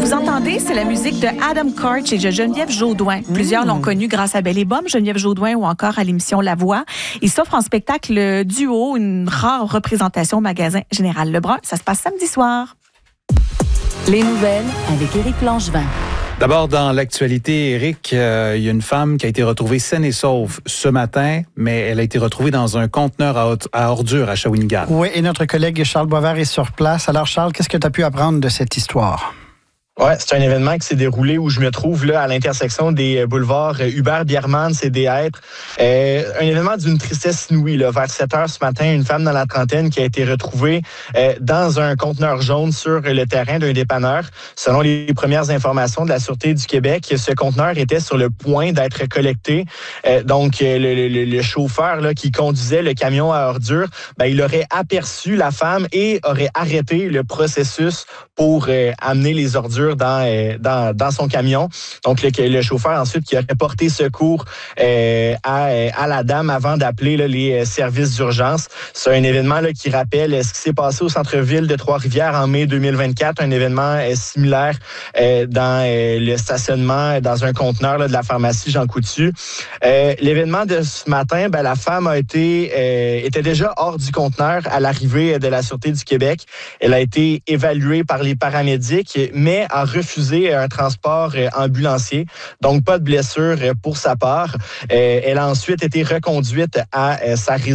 vous entendez, c'est la musique de Adam Karch et de Geneviève Jaudoin. Plusieurs l'ont connu grâce à Belle et Bomme, Geneviève Jaudoin ou encore à l'émission La Voix. Il s'offre en spectacle duo, une rare représentation au magasin Général Lebrun. Ça se passe samedi soir. Les nouvelles avec Éric Langevin. D'abord, dans l'actualité, Éric, il y a une femme qui a été retrouvée saine et sauve ce matin, mais elle a été retrouvée dans un conteneur à ordures à Shawinigan. Oui, et notre collègue Charles Boisvert est sur place. Alors, Charles, qu'est-ce que tu as pu apprendre de cette histoire? Ouais, c'est un événement qui s'est déroulé où je me trouve là à l'intersection des boulevards Hubert Biermann, c'est des êtres. Un événement d'une tristesse inouïe. Là, vers 7 heures ce matin, une femme dans la trentaine qui a été retrouvée dans un conteneur jaune sur le terrain d'un dépanneur. Selon les premières informations de la Sûreté du Québec, ce conteneur était sur le point d'être collecté. Donc, le chauffeur là, qui conduisait le camion à ordures, il aurait aperçu la femme et aurait arrêté le processus pour amener les ordures dans son camion. Donc, le chauffeur, ensuite, qui aurait porté secours à la dame avant d'appeler là, les services d'urgence. C'est un événement là, qui rappelle ce qui s'est passé au centre-ville de Trois-Rivières en mai 2024, un événement similaire dans le stationnement, dans un conteneur là, de la pharmacie Jean Coutu. L'événement de ce matin, la femme était déjà hors du conteneur à l'arrivée de la Sûreté du Québec. Elle a été évaluée par les paramédics, mais a refusé un transport ambulancier. Donc, pas de blessure pour sa part. Elle a ensuite été reconduite à sa résidence.